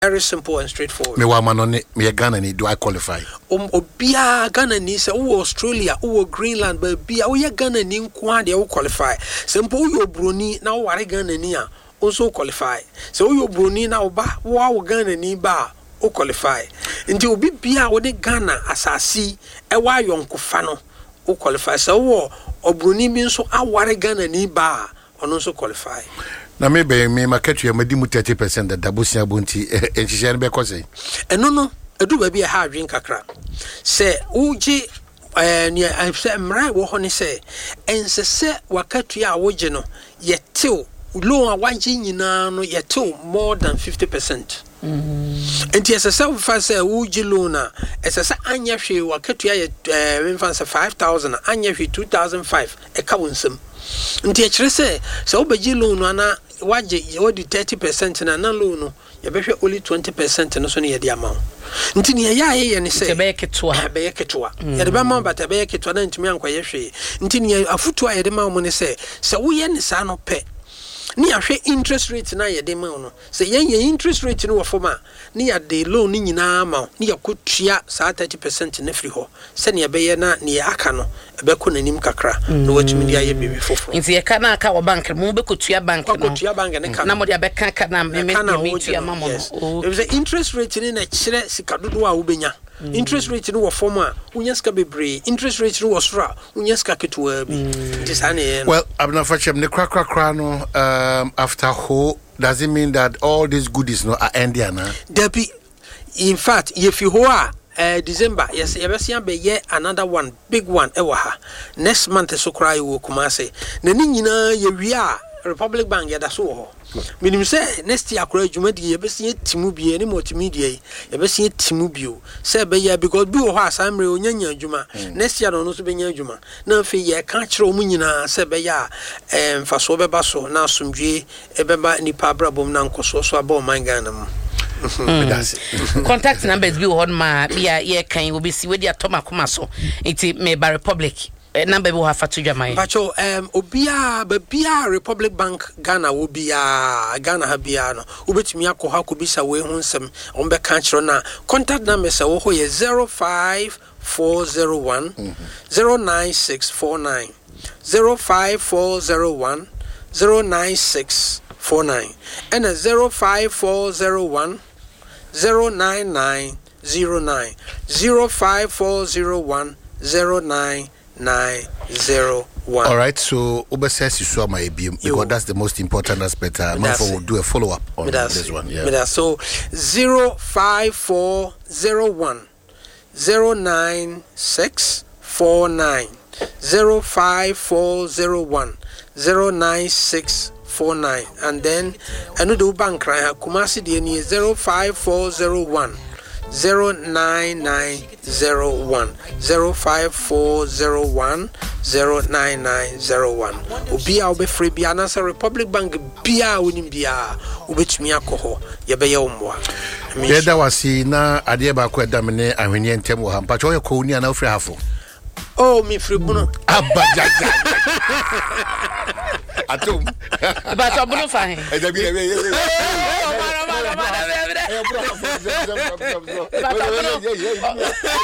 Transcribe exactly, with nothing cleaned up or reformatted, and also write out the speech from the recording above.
Very simple and straightforward. Me wa manone me Ghana ni do I qualify? Um obia Ghana ni se wo Australia, wo Greenland, but bia wo ye Ghana ni nko ade wo qualify. Simple wo broni na wo ware Ghana ni a also qualify. So wo broni na wo ba wo Ghana ni ba o qualify. Nti obi bia wo de Ghana asasi e wa yonkofa no o qualify. So wo obroni bi nso aware Ghana ni ba ono nso qualify. Na me be me market you medi mu thirty percent da dabusia bonti enhihye be ko sei. Eno no edu ba bi ha adwen kakra. Se uji eh ne se mrai wo ho ne se ensese wakatu a woje no yetew loan a wagye nyina no yetew more than fifty percent. Mhm. Enti esese wo fa se uji loan a esese anya hwe wakatu a eh we fa se five thousand anya hwe two thousand five e ka wonsam. Nti ekire se se obagye loan no ana waje yodi thirty percent na na loan no yebehwe only twenty percent no so ne yede amount. Nti ne ya ye ne se be yeketoa be yeketoa yede ba ma bata be yeketoa na ntumi ankoye hwe. Nti ne afutu a yede ma mo ne se se wo ye ne sa no pe ni ahwe interest rate na yede ma no se yen ye interest rate no wo foma ni ya de loan ni nyina ma ni ya kotua sa thirty percent na firi ho se ne be ye na ne ya aka no ebe ko nanim kakra no watumi dia ye bibi foforo. Nti ye ka na aka wo bank mo be kotua bank no kotua bank ne ka na mo dia be ka ka na me me tua ma mo no. There is an interest rate ni na kire sika dodo a wo benya. Interest rate no wo form a unya sika bebre, interest rate no wo sora unya sika ketua bi. Nti sa ne. Well, abna fachem ne kra kra kra no um after ho does it mean that all these goodies no are ending na? Debi, in fact, if you ho a Uh, December, yes, Yabesia be ye another one, big one, ewaha. Next month, so cry wo Kumase. Nenina, ye we are Republic Bank, yada so. Minim say, next year, courage, you may be Timubi, any multimedia, Yabesia Timubio. Say, be ye because Boo has I'm reunion Juma. Next year, no to be Juma. No fee, ye catch Romunina, say, be ya, and for sober basso, now some G, Ebeba, ni Pabra Bom Nanko, so about my ganam. Contact numbers be on my yeah can will be see with your Toma Kumaso. It's me by Republic. Number will have to Jamai. Pacho um Obia Babia Republic Bank Ghana will be a Ghana Habiano. Ubit Miyako Hakubisa way honsome on the country na. Contact numbers are oh zero five four zero one zero nine six four nine zero five four zero one zero nine six four nine and a zero five four zero one zero nine nine zero nine zero five four zero one zero nine nine zero one. All right, so Uber says you saw my beam because that's the most important aspect. Uh, Manfo will do a follow up on this one. Yeah. So zero five four zero one zero nine six four nine zero five four zero one zero nine six four nine and then another bank right Kumasi D N A zero five four zero one zero nine nine zero one zero five four zero one zero nine nine zero one. Ubia obe free bia na Republic Bank bia woni bia obetumi akoho ye be ye omwa. Yeah, that was na ade ba ko edam ne ahwene ntem wo ha mpacho ye ko ni ana ofri hafo. Oh, me free buno. Abajaja. Atum. Ba so buno fa he. E da bi e. Oh, mara mara mara.